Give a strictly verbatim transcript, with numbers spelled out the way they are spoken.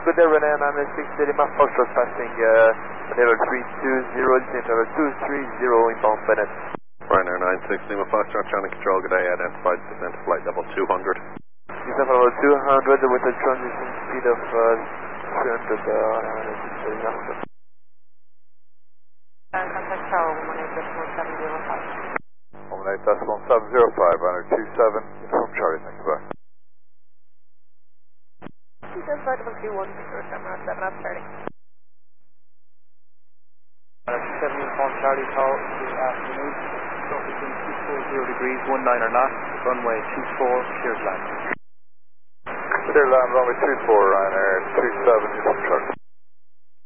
good day, Renee, nine six Lima, Foxtrot passing uh, level three two zero, descent level two three zero, inbound Bennett. Ryanair nine six Lima, Foxtrot, traffic control, good day, identified descent flight level two hundred. Descent level two hundred with a transition speed of uh, three hundred, uh, Lima. Contact tower, one eight decimal seven zero five. one eight decimal seven zero five, Ryanair two seven, uniform Charlie, thank you, bye. Just flight level two one, zero seven seven, up starting. two seven uniform Charlie, tower, good afternoon. So between two four zero degrees, one niner knots, runway two four, clear land. Clear land, runway two four, Ryanair two seven, uniform Charlie.